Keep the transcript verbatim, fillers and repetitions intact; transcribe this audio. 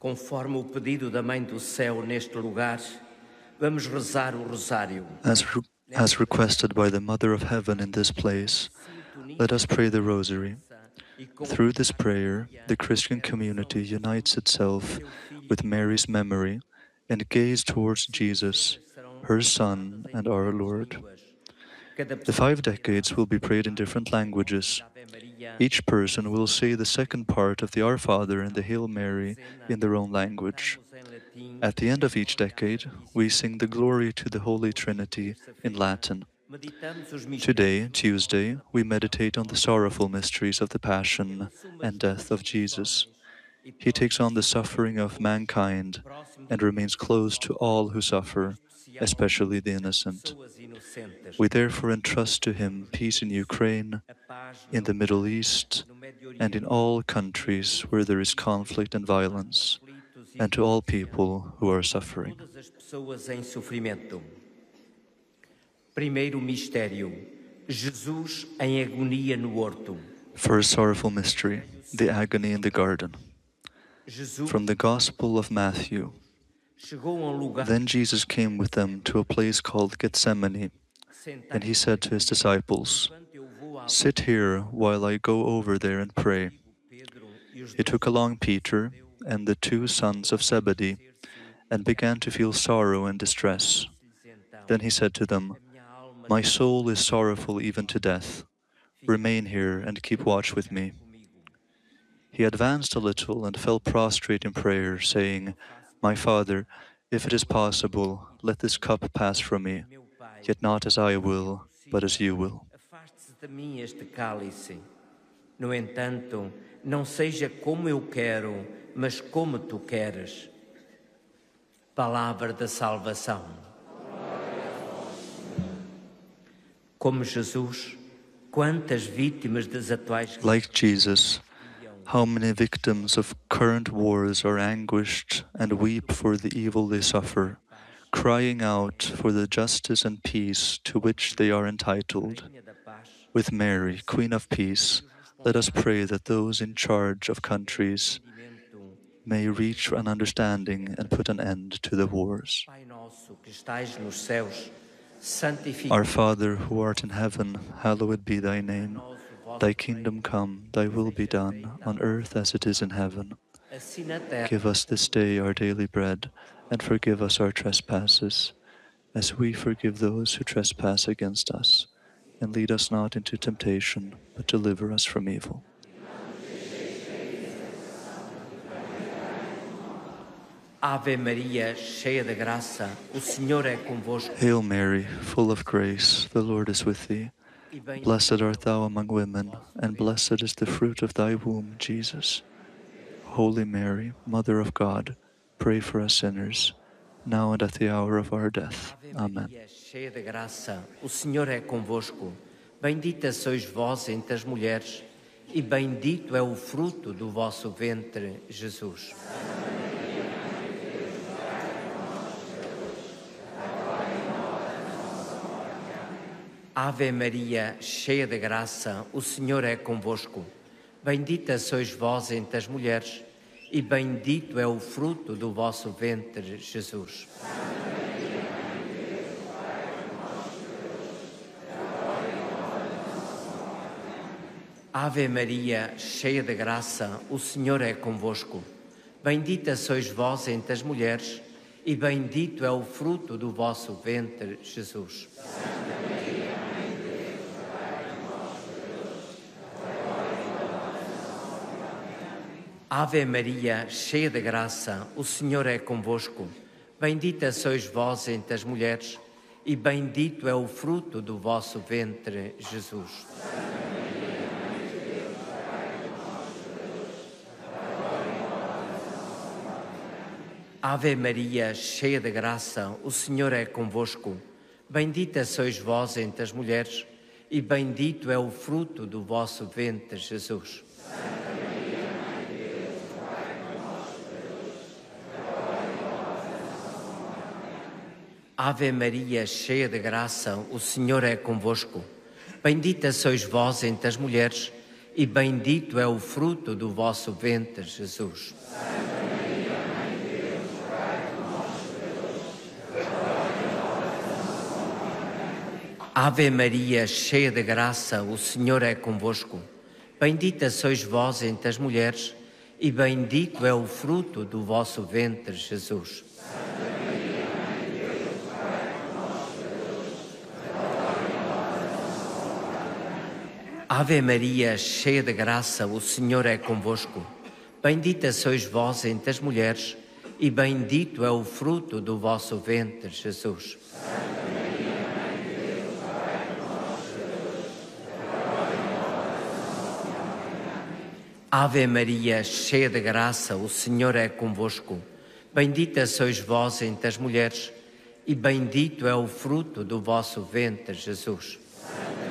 Conforme o pedido da Mãe do Céu neste lugar, vamos rezar o rosário. As, re as requested by the Mother of Heaven in this place, let us pray the Rosary. Through this prayer, the Christian community unites itself with Mary's memory and gaze towards Jesus, her Son and our Lord. The five decades will be prayed in different languages. Each person will say the second part of the Our Father and the Hail Mary in their own language. At the end of each decade, we sing the Glory to the Holy Trinity in Latin. Today, Tuesday, we meditate on the sorrowful mysteries of the Passion and death of Jesus. He takes on the suffering of mankind and remains close to all who suffer, especially the innocent. We therefore entrust to him peace in Ukraine, in the Middle East, and in all countries where there is conflict and violence, and to all people who are suffering. Primeiro mistério, Jesus em agonia no horto. First sorrowful mystery, the agony in the garden. From the Gospel of Matthew. Then Jesus came with them to a place called Gethsemane, and he said to his disciples, "Sit here while I go over there and pray." He took along Peter and the two sons of Zebedee, and began to feel sorrow and distress. Then he said to them, "My soul is sorrowful even to death. Remain here and keep watch with me." He advanced a little and fell prostrate in prayer, saying, "My Father, if it is possible, let this cup pass from me, yet not as I will, but as you will." Afaste de mim este cálice. No entanto, não seja como eu quero, mas como tu queres. Palavra da salvação. Como Jesus, quantas vítimas das atuais... Like Jesus, how many victims of current wars are anguished and weep for the evil they suffer, crying out for the justice and peace to which they are entitled. With Mary, Queen of Peace, let us pray that those in charge of countries may reach an understanding and put an end to the wars. Our Father, who art in heaven, hallowed be thy name. Thy kingdom come, thy will be done, on earth as it is in heaven. Give us this day our daily bread, and forgive us our trespasses, as we forgive those who trespass against us. And lead us not into temptation, but deliver us from evil. Ave Maria, cheia de graça, o Senhor é convosco. Hail Mary, full of grace, the Lord is with thee. Blessed art thou among women, and blessed is the fruit of thy womb, Jesus. Holy Mary, Mother of God, pray for us sinners, now and at the hour of our death. Amen. Ave Maria, cheia de graça, o Senhor é convosco. Bendita sois vós entre as mulheres, e bendito é o fruto do vosso ventre, Jesus. Ave Maria, cheia de graça, o Senhor é convosco. Bendita sois vós entre as mulheres, e bendito é o fruto do vosso ventre, Jesus. Ave Maria, cheia de graça, o Senhor é convosco. Bendita sois vós entre as mulheres, e bendito é o fruto do vosso ventre, Jesus. Ave Maria, cheia de graça, o Senhor é convosco. Bendita sois vós entre as mulheres, e bendito é o fruto do vosso ventre, Jesus. Ave Maria, cheia de graça, o Senhor é convosco. Bendita sois vós entre as mulheres, e bendito é o fruto do vosso ventre, Jesus. Ave Maria, cheia de graça, o Senhor é convosco. Bendita sois vós entre as mulheres, e bendito é o fruto do vosso ventre, Jesus. Santa Maria, Ave Maria, cheia de graça, o Senhor é convosco. Bendita sois vós entre as mulheres, e bendito é o fruto do vosso ventre, Jesus. Ave Maria, cheia de graça, o Senhor é convosco. Bendita sois vós entre as mulheres, e bendito é o fruto do vosso ventre, Jesus. Ave Maria, cheia de graça, o Senhor é convosco. Bendita sois vós entre as mulheres, e bendito é o fruto do vosso ventre, Jesus.